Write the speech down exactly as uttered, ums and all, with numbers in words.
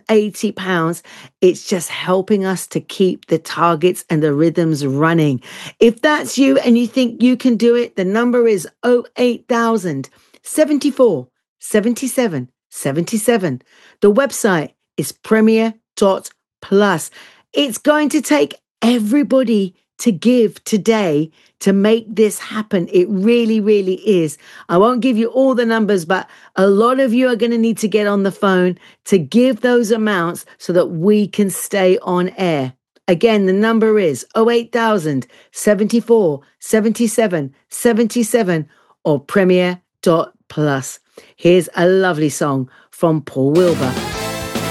eighty pounds. It's just helping us to keep the targets and the rhythms running. If that's you and you think you can do it, the number is oh eight thousand, seventy-four, seventy-seven, seventy-seven. The website is premier dot plus. It's going to take everybody to give today to make this happen. It really, really is. I won't give you all the numbers, but a lot of you are going to need to get on the phone to give those amounts so that we can stay on air. Again, the number is oh eight thousand, seventy-four, seventy-seven, seventy-seven or premier dot plus. Here's a lovely song from Paul Wilbur.